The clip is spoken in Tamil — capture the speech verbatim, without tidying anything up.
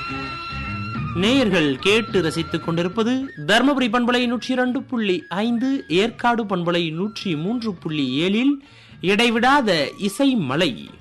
நேயர்கள் கேட்டு ரசித்துக் கொண்டிருப்பது தர்மபுரி பண்பலை நூற்றி இரண்டு புள்ளி ஐந்து, ஏற்காடு பண்பலை நூற்றி மூன்று புள்ளி ஏழில் இடைவிடாத இசை மலை.